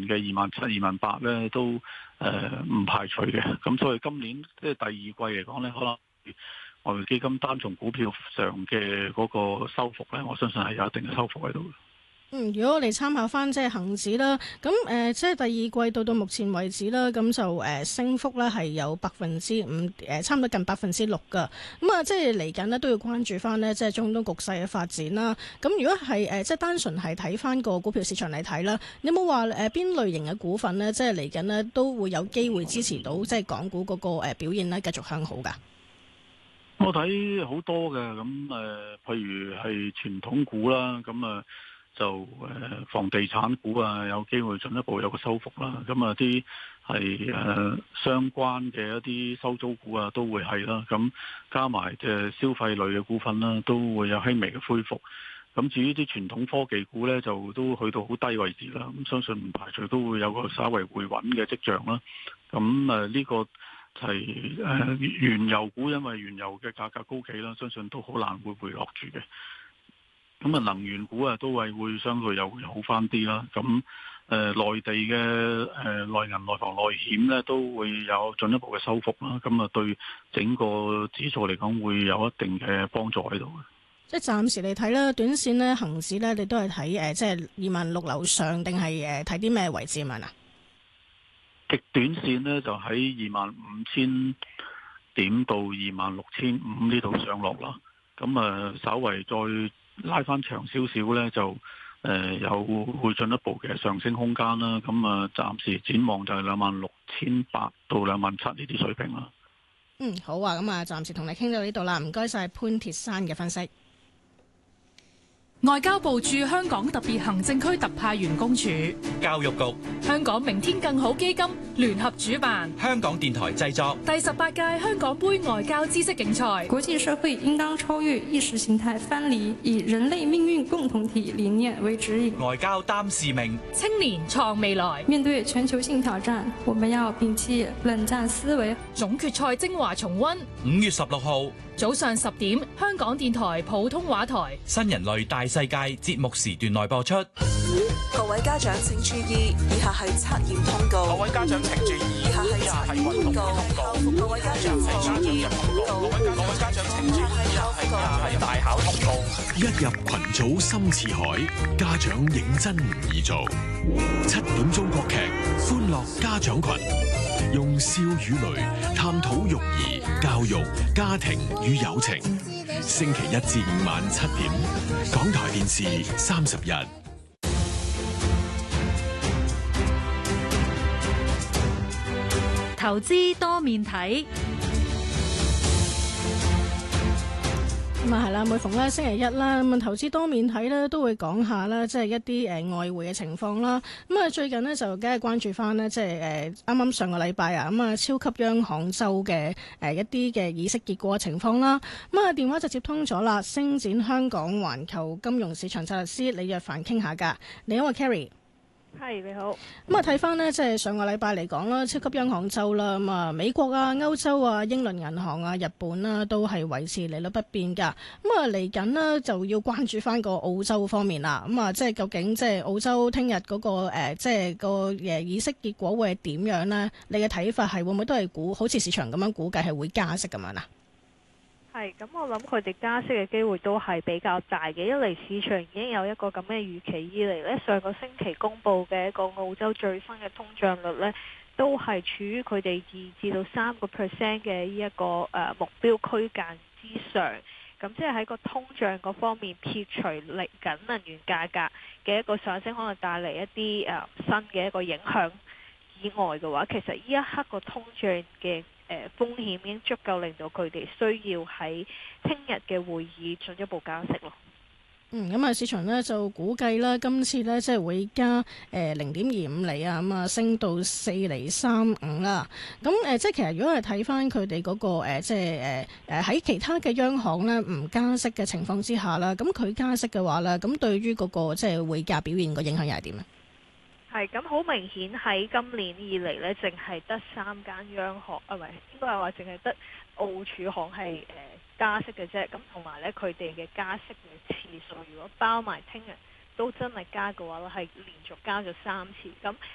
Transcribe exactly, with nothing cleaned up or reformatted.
嘅二萬七、二萬八咧都誒唔、呃、排除嘅。咁所以今年即係第二季嚟講咧，可能外匯基金單從股票上嘅嗰個收復咧，我相信係有一定嘅收復喺度。 嗯，如果我哋參考翻即係恒指啦，咁誒、呃、即係第二季到到目前為止啦，咁就誒、呃、升幅咧係有百分之五，誒差唔多近百分之六噶。咁啊，即係嚟緊呢都要關注翻呢，即係中東局勢嘅發展啦。咁如果係誒、呃、即係單純係睇翻個股票市場嚟睇啦，你有冇話誒邊類型嘅股份呢？即係嚟緊呢都會有機會支持到即係港股嗰個誒表現呢繼續向好噶？ 我睇好多嘅，咁誒、呃，譬如係傳統股啦，咁啊。就誒房地產股啊，有機會進一步有個收復啦。咁啊，啲係誒相關嘅一啲收租股啊，都會係啦。咁加埋即係消費類嘅股份啦，都會有輕微嘅恢復。咁至於啲傳統科技股呢，就都去到好低位置啦。咁相信唔排除都會有個稍為回穩嘅跡象啦。咁誒呢個係誒原油股，因為原油嘅價格高企啦，相信都好難會回落住嘅。咁啊，能源股啊，都係會相對又會好翻啲啦。咁誒、呃，內地嘅誒內銀、內房、內險咧，都會有進一步嘅收復啦。咁啊，對整個指數嚟講，會有一定嘅幫助喺度嘅。 即係暫時嚟睇啦，短線咧，恒指咧，你都係睇誒，即係二萬六樓上，定係誒睇啲咩位置啊？嗱， 極短線咧，就喺二萬五千點到二萬六千五呢度上落啦。咁啊，稍為再拉翻長少少呢，就誒、呃、有會進一步嘅上升空間啦。咁啊，暫時展望就係兩萬六千八到兩萬七呢啲水平啦。 嗯，好啊，咁啊，暫時同你傾到呢度啦。唔該晒潘鐵珊嘅分析。 外交部駐香港特別行政區特派員公署、 教育局、 香港明天更好基金聯合主辦， 香港電台製作第十八屆香港杯外交知識競賽。 國際社會應當超越意識形態藩籬，以人類命運共同體理念為指引。 外交擔使命， 青年創未來。 面對全球性挑戰，我們要摒棄冷戰思維。 總決賽精華重溫， 五月十六號早上十點，香港電台普通話台新人類大世界節目時段內播出。 各位家長請注意，以下係測驗通告。 各位家長請注意， 以下係測驗通告。各位家長請注意， 各位家長請注意，以下係大考通告。 一入群組深似海，家長認真唔易做。七點鐘國劇，歡樂家長群，用笑與淚探討育兒、教育、家庭與友情。星期一至五晚七點，港台電視三十日。 投資多面睇。 咁啊係啦，每逢咧星期一啦，咁啊投資多面睇咧都會講下啦，即係一啲誒外匯嘅情況啦。咁啊最近呢，就梗係關注翻呢，即係誒啱啱上個禮拜啊，咁啊超級央行周嘅誒一啲嘅議息結果嘅情況啦。咁啊電話就接通咗啦，星展香港環球金融市場策略師李若凡傾下㗎。你好啊 Carrie。 係你好， 咁啊睇翻呢，即係上個禮拜嚟講啦，超級央行周啦，咁啊美國啊、歐洲啊、英倫銀行啊、日本啦，都係維持利率不變噶。咁啊嚟緊呢，就要關注翻個澳洲方面啦。咁啊即係究竟即係澳洲聽日嗰個誒即係個誒議息結果會係點樣呢？你嘅睇法係會唔會都係估好似市場咁樣估計係會加息咁樣啊？ 係咁，我諗佢哋加息嘅機會都係比較大嘅。一嚟市場已經有一個咁嘅預期，二嚟呢，上個星期公布嘅一個澳洲最新嘅通脹率呢，都係處於佢哋二至到三個 percent 嘅呢一個誒、呃、目標區間之上。咁即係喺個通脹嗰方面撇除嚟緊能源價格嘅一個上升，可能帶嚟一啲誒、呃、新嘅一個影響以外嘅話，其實呢一刻個通脹嘅誒風險已經足夠令到佢哋需要喺聽日嘅會議進一步加息咯。 嗯，咁啊，市場呢就估計啦，今次呢即係會加誒零點二五厘啊，咁啊升到四厘三五啦。咁誒，即係其實如果係睇翻佢哋嗰個誒，即係誒誒喺其他嘅央行呢唔加息嘅情況之下啦，咁佢加息嘅話咧，咁對於嗰個即係匯價表現個影響又係點呢？ 係咁，好明顯喺今年以嚟呢，淨係得三間央行啊，唔係應該係話淨係得澳儲行係誒、呃、加息嘅啫。咁同埋呢，佢哋嘅加息嘅次數，如果包埋聽日都真係加嘅話咧，係連續加咗三次。咁